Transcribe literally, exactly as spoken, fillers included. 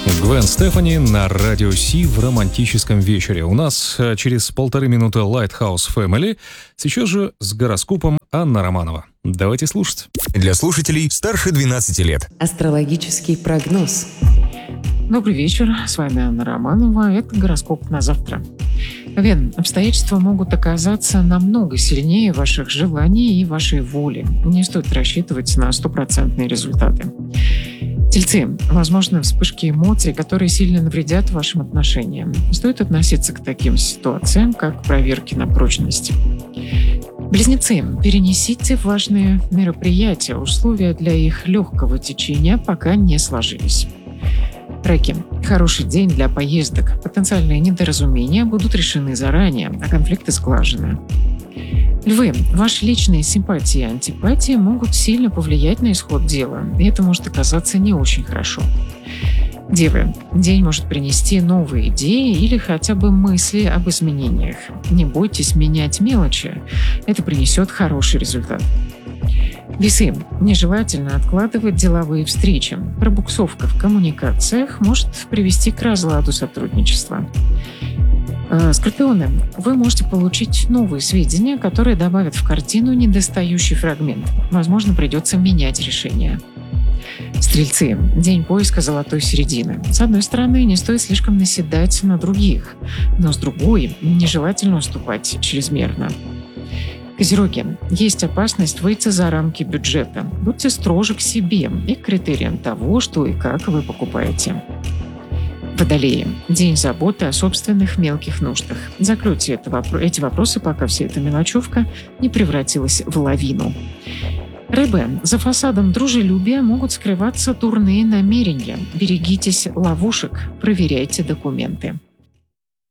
Гвен Стефани на Радио Си в романтическом вечере. У нас через полторы минуты Lighthouse Family. Сейчас же с гороскопом Анна Романова. Давайте слушать. Для слушателей старше двенадцати лет. Астрологический прогноз. Добрый вечер, с вами Анна Романова. Это гороскоп на завтра. Вен, обстоятельства могут оказаться намного сильнее ваших желаний и вашей воли. Не стоит рассчитывать на стопроцентные результаты. Тельцы, возможны вспышки эмоций, которые сильно навредят вашим отношениям. Стоит относиться к таким ситуациям, как проверки на прочность. Близнецы, перенесите важные мероприятия, условия для их легкого течения пока не сложились. Раки, хороший день для поездок. Потенциальные недоразумения будут решены заранее, а конфликты сглажены. Львы, ваши личные симпатии и антипатии могут сильно повлиять на исход дела, и это может оказаться не очень хорошо. Девы, день может принести новые идеи или хотя бы мысли об изменениях. Не бойтесь менять мелочи, это принесет хороший результат. Весы, нежелательно откладывать деловые встречи. Пробуксовка в коммуникациях может привести к разладу сотрудничества. Скорпионы, вы можете получить новые сведения, которые добавят в картину недостающий фрагмент. Возможно, придется менять решение. Стрельцы, день поиска золотой середины. С одной стороны, не стоит слишком наседать на других, но с другой, нежелательно уступать чрезмерно. Козероги, есть опасность выйти за рамки бюджета. Будьте строже к себе и к критериям того, что и как вы покупаете. Водолеи, день заботы о собственных мелких нуждах. Закройте это вопро- эти вопросы, пока вся эта мелочевка не превратилась в лавину. Рыбы, за фасадом дружелюбия могут скрываться дурные намерения. Берегитесь ловушек, проверяйте документы.